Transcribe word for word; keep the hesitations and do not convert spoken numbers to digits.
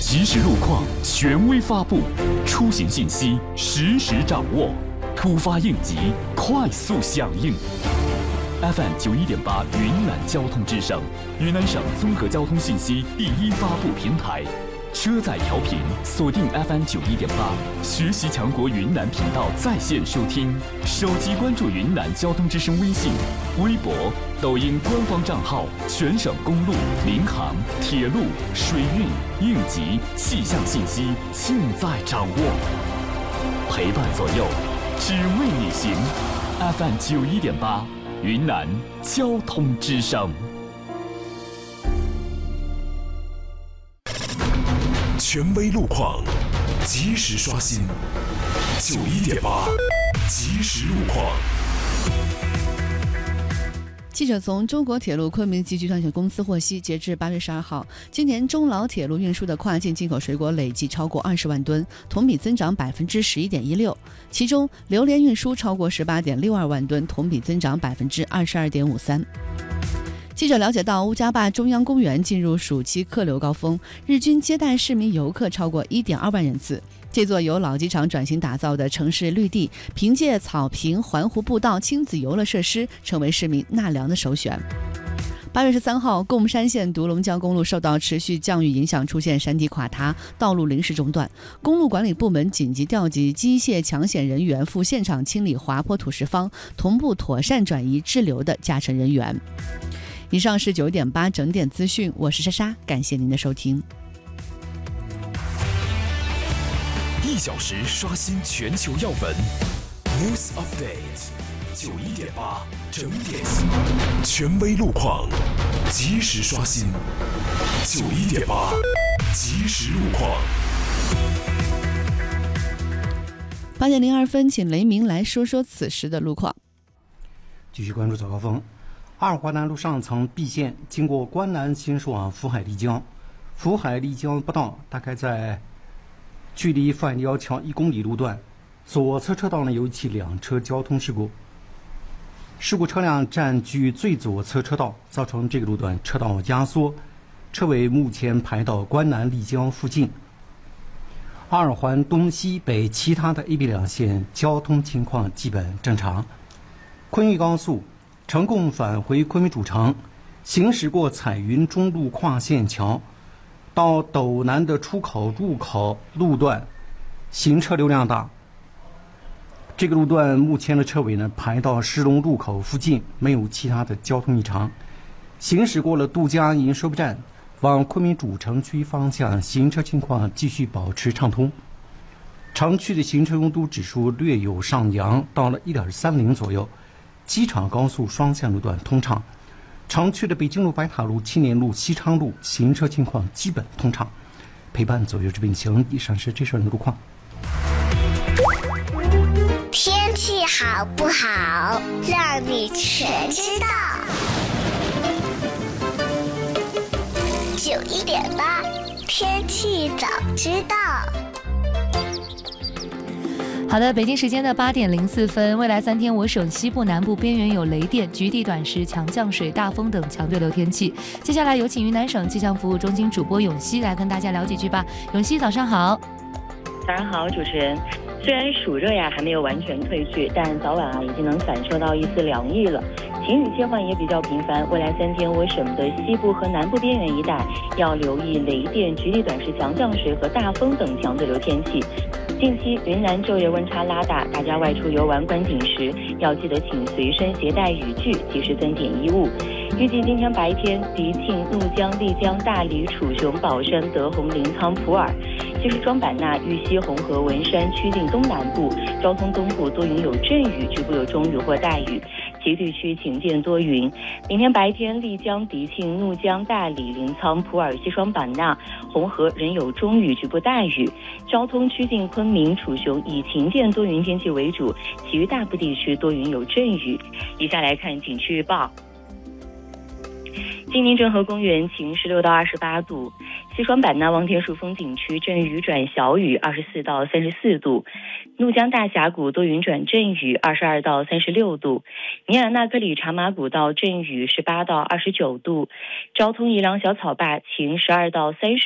即时路况权威发布，出行信息实时掌握，突发应急快速响应。F M 九一点八云南交通之声，云南省综合交通信息第一发布平台。车载调频锁定 F M 九一点八，学习强国云南频道在线收听，手机关注云南交通之声微信、微博、抖音官方账号，全省公路、民航、铁路、水运、应急、气象信息尽在掌握，陪伴左右，只为你行。F M 九一点八，云南交通之声。 权威路况，及时刷新。九一点八，即时路况。 记者从中国铁路昆明集集团有限公司获悉，截至八月十二号，今年中老铁路运输的跨境进口水果累计超过二十万吨，同比增长百分之十一点一六。其中，榴莲运输超过十八点六二万吨，同比增长百分之二十二点五三。记者了解到，乌家坝中央公园进入暑期客流高峰，日均接待市民游客超过 一点二万人次。这座由老机场转型打造的城市绿地，凭借草坪、环湖步道、亲子游乐设施，成为市民纳凉的首选。八月十三号，贡山县独龙江公路受到持续降雨影响，出现山体垮塌，道路临时中断。公路管理部门紧急调集机械抢险人员赴现场清理滑坡土石方，同步妥善转移滞留的驾乘人员。以上是九点八整点资讯，我是莎莎，感谢您的收听。 一小时刷新全球要闻 ，News Update， 九一点八整点新闻，权威路况，及时刷新。九一点八，即时路况。 八点零二分，请雷鸣来说说此时的路况。 继续关注早高峰。二华南路上层 B 线经过关南行驶往福海丽江，福海丽江不道大概在距离富海立交桥一公里路段，左侧车道呢有一起两车交通事故，事故车辆占据最左侧车道，造成这个路段车道压缩，车尾目前排到关南丽江附近。二环东西北其他的 A B 两线交通情况基本正常。昆玉高速成贡返回昆明主城，行驶过彩云中路跨线桥到斗南的出口入口路段，行车流量大。这个路段目前的车尾呢排到石龙路口附近，没有其他的交通异常。行驶过了杜家营收费站，往昆明主城区方向，行车情况继续保持畅通。城区的行车拥堵指数略有上扬，到了 一点三零 左右。机场高速双线路段通畅，城区的北京路、白塔路、青年路、西昌路行车情况基本通畅。陪伴左右之并行，以上是这时的路况。 天气好不好，让你全知道。九一点八，天气早知道。 好的，北京时间的八点零四分，未来三天我省西部南部边缘有雷电、局地短时强降水、大风等强对流天气。接下来有请云南省气象服务中心主播永熙来跟大家聊几句吧。永熙，早上好。 早上好，主持人。虽然暑热呀还没有完全退去，但早晚啊已经能感受到一丝凉意了。晴雨切换也比较频繁，未来三天我省的西部和南部边缘一带要留意雷电、局地短时强降水和大风等强对流天气。近期云南昼夜温差拉大，大家外出游玩观景时要记得请随身携带雨具及时增减衣物。预计今天白天，迪庆、怒江、丽江、大理、楚雄、宝山、德宏、临沧、普洱、其实双版纳、玉溪、红河、文山、曲靖东南部、昭通东部多云有阵雨，局部有中雨或大雨。其地区晴见多云。明天白天，丽江、迪庆、怒江、大理、临沧、普洱、西双版纳、红河仍有中雨，局部大雨。昭通、曲靖、昆明、楚雄以晴见多云天气为主，其余大部地区多云有阵雨。以下来看景区预报。金宁镇河公园晴十六到二十八度，西双版纳望天树风景区阵雨转小雨二十四到三十四度，怒江大峡谷多云转阵雨二十二到三十六度，尼尔纳克里茶马古道阵雨十八到二十九度，昭通宜良小草坝晴十二到三十